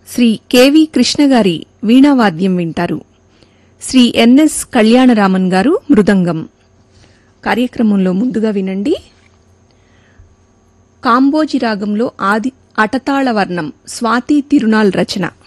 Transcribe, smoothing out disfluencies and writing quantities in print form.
Shri KV Krishna గారి వీణావాద్యం వింటారు. Shri NS Kalyanaraman గారు మృదంగం. కార్యక్రమంలో ముందుగా వినండి కాంబోజి రాగంలో ఆది అటతాళ వర్ణం స్వాతి తిరునాల్ రచన.